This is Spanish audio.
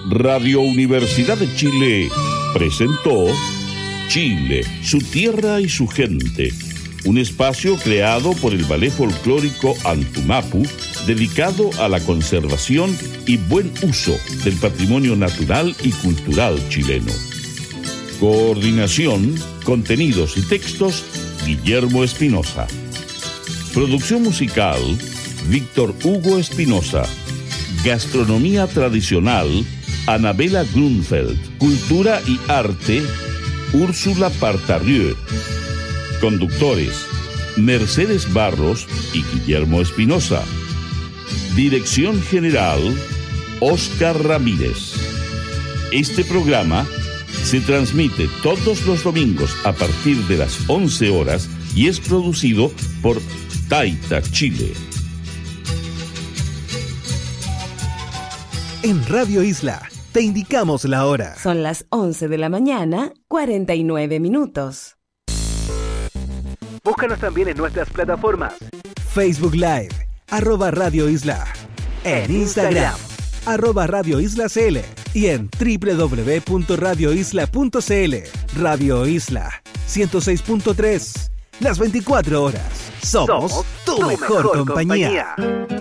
Radio Universidad de Chile presentó Chile, su tierra y su gente, un espacio creado por el Ballet Folclórico Antumapu, dedicado a la conservación y buen uso del patrimonio natural y cultural chileno. Coordinación, contenidos y textos, Guillermo Espinosa. Producción musical, Víctor Hugo Espinosa. Gastronomía tradicional, Anabela Grunfeld. Cultura y arte, Úrsula Partarrieu. Conductores, Mercedes Barros y Guillermo Espinosa. Dirección general, Óscar Ramírez. Este programa se transmite todos los domingos a partir de las 11 horas y es producido por Taita Chile. En Radio Isla te indicamos la hora. Son las 11 de la mañana, 49 minutos. Búscanos también en nuestras plataformas. Facebook Live, @Radio Isla. En Instagram, @Radio Isla CL. Y en www.radioisla.cl. Radio Isla 106.3. Las 24 horas. Somos tu mejor compañía.